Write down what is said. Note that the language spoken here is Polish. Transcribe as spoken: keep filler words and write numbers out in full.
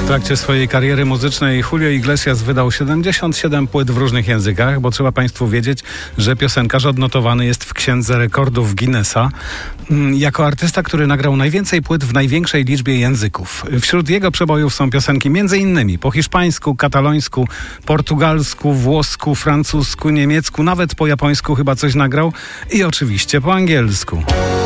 W trakcie swojej kariery muzycznej Julio Iglesias wydał siedemdziesiąt siedem płyt w różnych językach, bo trzeba Państwu wiedzieć, że piosenkarz odnotowany jest w Księdze Rekordów Guinnessa jako artysta, który nagrał najwięcej płyt w największej liczbie języków. Wśród jego przebojów są piosenki m.in. po hiszpańsku, katalońsku, portugalsku, włosku, francusku, niemiecku, nawet po japońsku chyba coś nagrał i oczywiście po angielsku.